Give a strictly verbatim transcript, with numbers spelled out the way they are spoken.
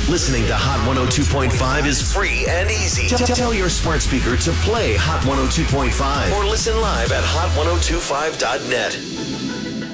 Listening to Hot one oh two point five is free and easy. T- Tell your smart speaker to play Hot one oh two point five or listen live at hot ten twenty-five dot net.